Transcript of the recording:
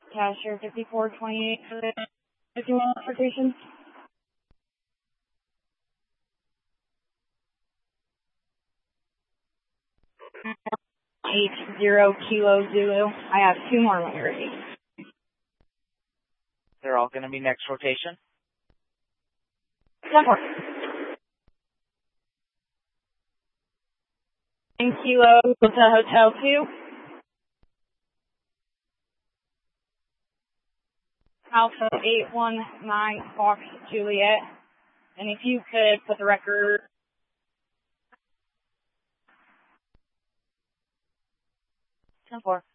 Cashier 5428 for the 51 application. H0 Kilo Zulu. I have 2 more when you're ready. They're all going to be next rotation. 10-4. Kilo to Hotel 2. Alpha 819 Fox Juliet. And if you could put the record. 10-4.